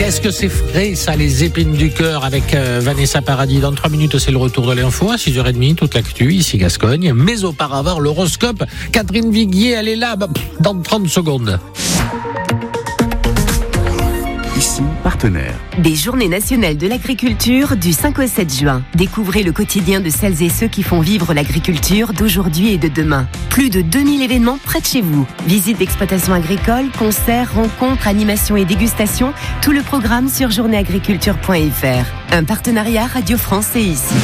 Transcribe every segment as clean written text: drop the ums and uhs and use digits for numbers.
Qu'est-ce que c'est frais, ça, les épines du cœur avec Vanessa Paradis. Dans 3 minutes, c'est le retour de l'info. À 6h30, toute l'actu, ici Gascogne. Mais auparavant, l'horoscope. Catherine Viguier, elle est là dans 30 secondes. Ici, partenaire. Des Journées nationales de l'agriculture du 5 au 7 juin. Découvrez le quotidien de celles et ceux qui font vivre l'agriculture d'aujourd'hui et de demain. Plus de 2000 événements près de chez vous. Visites d'exploitations agricoles, concerts, rencontres, animations et dégustations. Tout le programme sur journéeagriculture.fr. Un partenariat Radio France et ici.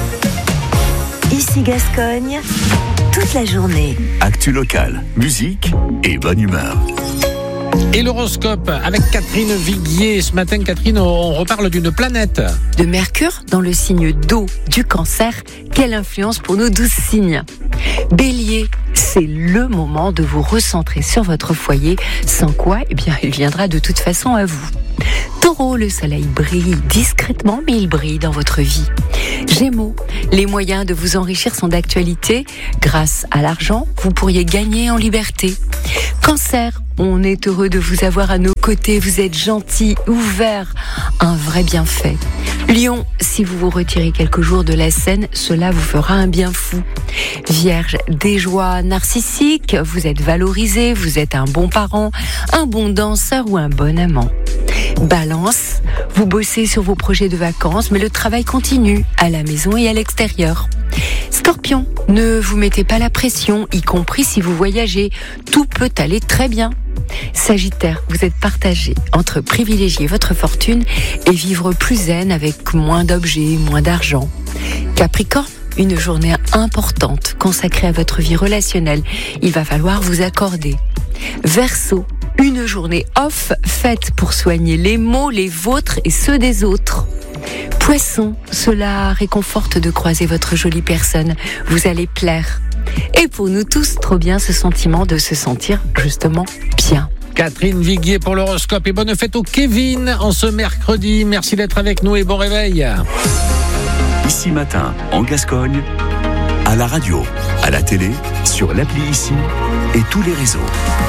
Ici Gascogne, toute la journée. Actu locale, musique et bonne humeur. Et l'horoscope avec Catherine Viguier. Ce matin, Catherine, on reparle d'une planète. De Mercure dans le signe d'eau du Cancer. Quelle influence pour nos 12 signes. Bélier, c'est le moment de vous recentrer sur votre foyer, sans quoi, il viendra de toute façon à vous. Taureau, le soleil brille discrètement, mais il brille dans votre vie. Gémeaux, les moyens de vous enrichir sont d'actualité. Grâce à l'argent, vous pourriez gagner en liberté. Cancer, on est heureux de vous avoir à nos côtés. Vous êtes gentil, ouvert, un vrai bienfait. Lion, si vous vous retirez quelques jours de la scène, cela vous fera un bien fou. Vierge, des joies narcissiques, vous êtes valorisé, vous êtes un bon parent, un bon danseur ou un bon amant. Balance, vous bossez sur vos projets de vacances, mais le travail continue, à la maison et à l'extérieur. Scorpion, ne vous mettez pas la pression, y compris si vous voyagez. Tout peut aller très bien. Sagittaire, vous êtes partagé entre privilégier votre fortune et vivre plus zen avec moins d'objets, moins d'argent. Capricorne, une journée importante consacrée à votre vie relationnelle. Il va falloir vous accorder. Verseau, une journée off faite pour soigner les maux, les vôtres et ceux des autres. Poisson, cela réconforte de croiser votre jolie personne. Vous allez plaire. Et pour nous tous, trop bien ce sentiment de se sentir justement bien. Catherine Viguier pour l'horoscope et bonne fête au Kevin en ce mercredi. Merci d'être avec nous et bon réveil. Ici matin, en Gascogne, à la radio, à la télé, sur l'appli Ici et tous les réseaux.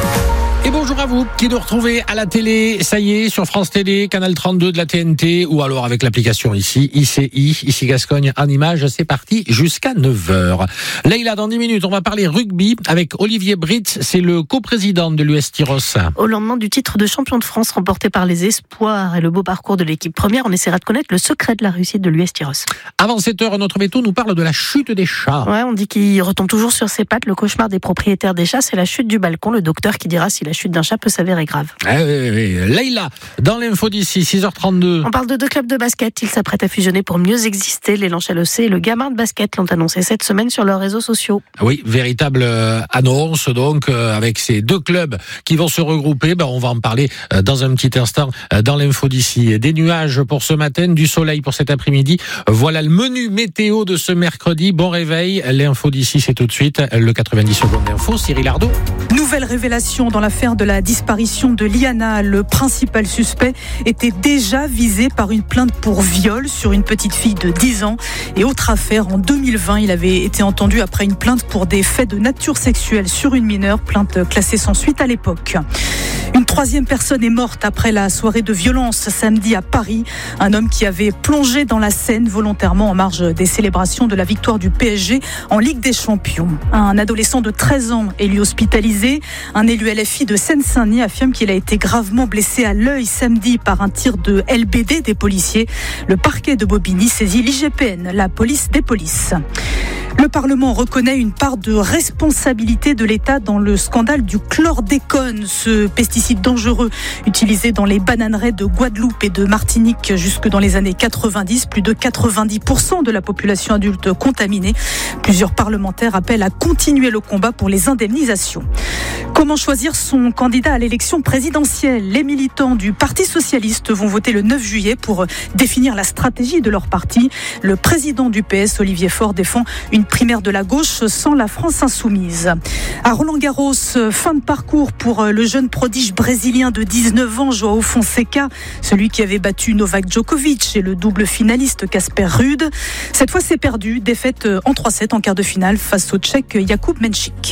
Et bonjour à vous qui nous retrouvez à la télé, ça y est, sur France Télé, canal 32 de la TNT, ou alors avec l'application ici, ICI, ici Gascogne, en images, c'est parti jusqu'à 9h. Leïla, dans 10 minutes, on va parler rugby avec Olivier Britz, c'est le coprésident de l'US Tyros. Au lendemain du titre de champion de France remporté par les Espoirs et le beau parcours de l'équipe première, on essaiera de connaître le secret de la réussite de l'US Tyros. Avant 7h, notre veto nous parle de la chute des chats. Ouais, on dit qu'il retombe toujours sur ses pattes. Le cauchemar des propriétaires des chats, c'est la chute du balcon. Le docteur qui dira si la chute d'un chat peut s'avérer grave. Oui. Leïla, dans l'info d'ici, 6h32. On parle de 2 clubs de basket. Ils s'apprêtent à fusionner pour mieux exister. L'élan LEC et le Gamin de basket l'ont annoncé cette semaine sur leurs réseaux sociaux. Oui, véritable annonce donc avec ces 2 clubs qui vont se regrouper. On va en parler dans un petit instant dans l'info d'ici. Des nuages pour ce matin, du soleil pour cet après-midi. Voilà le menu météo de ce mercredi. Bon réveil. L'info d'ici, c'est tout de suite le 90 secondes d'info. Cyril Ardo. Nouvelle révélation dans l'affaire de la disparition de Liana. Le principal suspect était déjà visé par une plainte pour viol sur une petite fille de 10 ans. Et autre affaire, en 2020, il avait été entendu après une plainte pour des faits de nature sexuelle sur une mineure, plainte classée sans suite à l'époque. Une 3e personne est morte après la soirée de violence samedi à Paris. Un homme qui avait plongé dans la Seine volontairement en marge des célébrations de la victoire du PSG en Ligue des Champions. Un adolescent de 13 ans est lui hospitalisé. Un élu LFI de Seine-Saint-Denis affirme qu'il a été gravement blessé à l'œil samedi par un tir de LBD des policiers. Le parquet de Bobigny saisit l'IGPN, la police des polices. Le Parlement reconnaît une part de responsabilité de l'État dans le scandale du chlordécone, ce pesticide dangereux utilisé dans les bananeraies de Guadeloupe et de Martinique jusque dans les années 90. Plus de 90% de la population adulte contaminée. Plusieurs parlementaires appellent à continuer le combat pour les indemnisations. Comment choisir son candidat à l'élection présidentielle ? Les militants du Parti socialiste vont voter le 9 juillet pour définir la stratégie de leur parti. Le président du PS, Olivier Faure, défend une primaire de la gauche sans la France insoumise. À Roland-Garros, fin de parcours pour le jeune prodige brésilien de 19 ans, João Fonseca, celui qui avait battu Novak Djokovic et le double finaliste Casper Ruud. Cette fois, c'est perdu. Défaite en 3-7 en quart de finale face au Tchèque Jakub Menchik.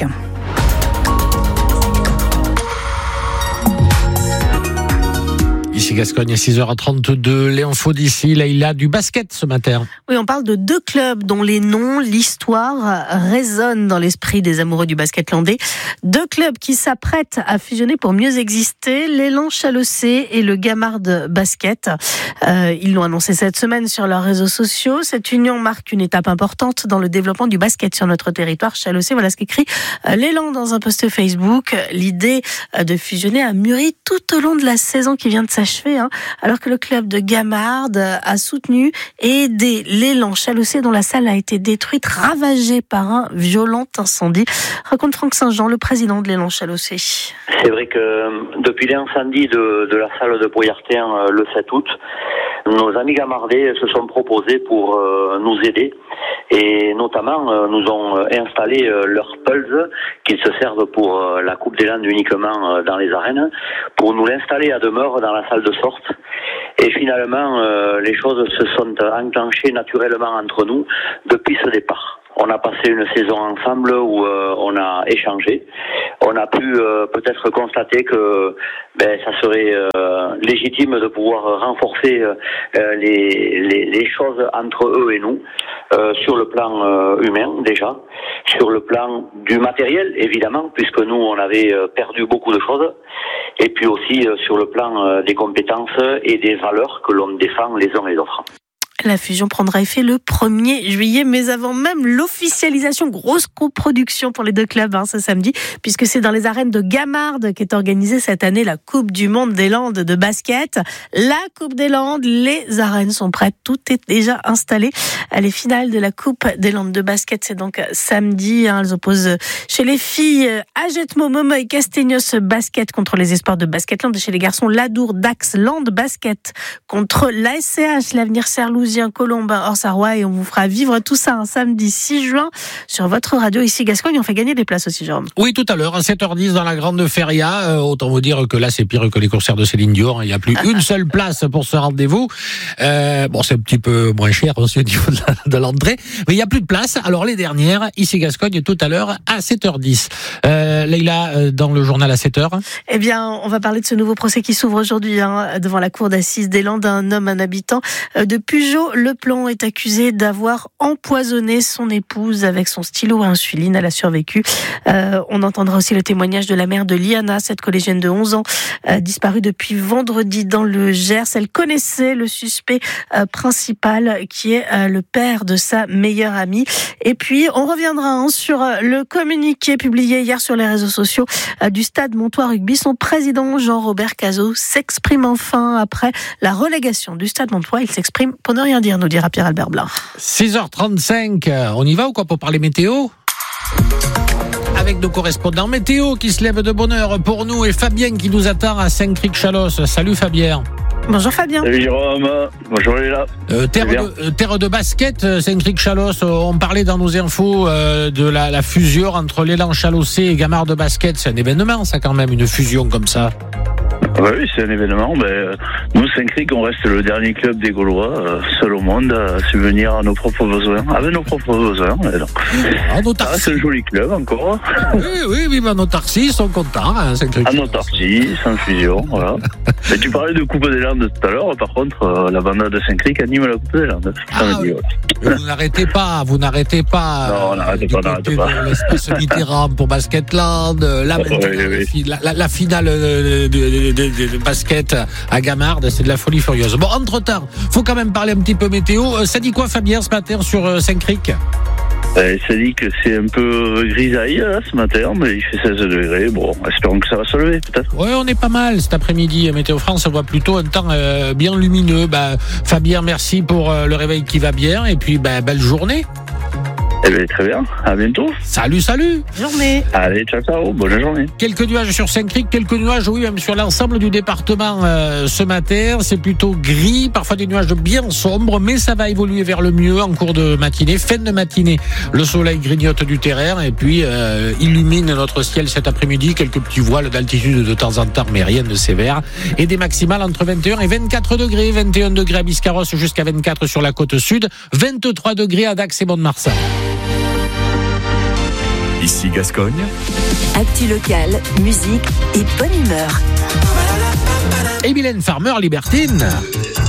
Ici Gascogne, 6h32, l'info d'ici, là il a du basket ce matin. Oui, on parle de deux clubs dont les noms, l'histoire résonnent dans l'esprit des amoureux du basket landais. Deux clubs qui s'apprêtent à fusionner pour mieux exister, l'Élan Chalossé et le Gamard Basket. Ils l'ont annoncé cette semaine sur leurs réseaux sociaux. Cette union marque une étape importante dans le développement du basket sur notre territoire chalossé. Voilà ce qu'écrit l'Élan dans un post Facebook. L'idée de fusionner a mûri tout au long de la saison qui vient de s'achever, alors que le club de Gamard a soutenu et aidé l'Élan Chalossé dont la salle a été détruite, ravagée par un violent incendie. Raconte Franck Saint-Jean, le président de l'Élan Chalossé. C'est vrai que depuis l'incendie de la salle de Boyartin le 7 août, nos amis gamardais se sont proposés pour nous aider et notamment nous ont installé leur Pulse qu'ils se servent pour la Coupe des Landes uniquement dans les arènes, pour nous l'installer à demeure dans la salle de sorte. Et finalement, les choses se sont enclenchées naturellement entre nous depuis ce départ. On a passé une saison ensemble où on a échangé. On a pu peut-être constater que ça serait légitime de pouvoir renforcer les choses entre eux et nous, sur le plan humain déjà, sur le plan du matériel évidemment, puisque nous on avait perdu beaucoup de choses, et puis aussi sur le plan des compétences et des valeurs que l'on défend les uns et les autres. La fusion prendra effet le 1er juillet, mais avant même l'officialisation, grosse coproduction pour les deux clubs ce samedi, puisque c'est dans les arènes de Gamard qu'est organisée cette année la Coupe du Monde des Landes de basket. La Coupe des Landes, les arènes sont prêtes, tout est déjà installé. Les finales de la Coupe des Landes de basket, c'est donc samedi. Elles opposent chez les filles Agetmo, Momoy, Castegnos Basket contre les espoirs de Basketland, et chez les garçons Ladour, Dax, Land Basket contre l'ASCH, l'Avenir Serlouzien, Colombin, Orsarois, et on vous fera vivre tout ça un samedi 6 juin sur votre radio ici Gascogne. On fait gagner des places aussi, Jérôme. Oui, tout à l'heure, à 7h10 dans la Grande Feria. Autant vous dire que là, c'est pire que les concerts de Céline Dion. Il n'y a plus une seule place pour ce rendez-vous. Bon, c'est un petit peu moins cher aussi au niveau de l'entrée, mais il n'y a plus de place. Alors, les dernières, ici Gascogne, tout à l'heure, à 7h10. Leïla, dans le journal à 7h. Eh bien, on va parler de ce nouveau procès qui s'ouvre aujourd'hui devant la cour d'assises des Landes. Un homme, un habitant de Pujol, le Plan, est accusé d'avoir empoisonné son épouse avec son stylo à insuline. Elle a survécu. On entendra aussi le témoignage de la mère de Liana, cette collégienne de 11 ans, disparue depuis vendredi dans le Gers. Elle connaissait le suspect principal, qui est le père de sa meilleure amie. Et puis, on reviendra sur le communiqué publié hier sur les réseaux sociaux du Stade Montois Rugby. Son président, Jean-Robert Cazot, s'exprime enfin après la relégation du Stade Montois. Il s'exprime pour ne rien dire, nous dira Pierre-Albert Blanc. 6h35, on y va ou quoi pour parler météo ? Avec nos correspondants météo qui se lèvent de bonne heure pour nous, et Fabien qui nous attend à Saint-Cricq-Chalosse. Salut Fabien. Bonjour Fabien. Salut Jérôme, bonjour Léla. Terre de basket, Saint-Cricq-Chalosse. On parlait dans nos infos de la fusion entre l'Élan Chalossé et Gamard de basket. C'est un événement ça quand même, une fusion comme ça. Oui, c'est un événement. Nous, Saint-Cricq, on reste le dernier club des Gaulois, seul au monde, à subvenir à nos propres besoins, avec nos propres besoins. C'est un joli club encore. Oui, nos Tarsis sont contents, Saint-Cricq. À nos Tarsis, sans fusion, voilà. Mais tu parlais de Coupe des Landes tout à l'heure, par contre, la bande de Saint-Cricq anime la Coupe des Landes. Vous n'arrêtez pas. Non, on n'arrête pas. L'espace Mitterrand pour Basketland, la finale de basket à Gamard, c'est de la folie furieuse. Bon, entre-temps, faut quand même parler un petit peu météo. Ça dit quoi Fabien ce matin sur Saint-Cricq ? Ça dit que c'est un peu grisaille là, ce matin, mais il fait 16 degrés. Bon, espérons que ça va se lever peut-être. Oui, on est pas mal cet après-midi. Météo France, on voit plutôt un temps bien lumineux. Fabien, merci pour le réveil qui va bien, et puis belle journée. Eh bien, très bien. À bientôt. Salut. Journée. Allez, ciao. Bonne journée. Quelques nuages sur Saint-Cricq, quelques nuages, oui, même sur l'ensemble du département ce matin. C'est plutôt gris, parfois des nuages bien sombres, mais ça va évoluer vers le mieux en cours de matinée. Fin de matinée, le soleil grignote du terrain et puis illumine notre ciel cet après-midi. Quelques petits voiles d'altitude de temps en temps, mais rien de sévère. Et des maximales entre 21 et 24 degrés. 21 degrés à Biscarrosse jusqu'à 24 sur la côte sud. 23 degrés à Dax et Mont-de-Marsan. Ici Gascogne. Actu locale, musique et bonne humeur. et Mylène Farmer, Libertine.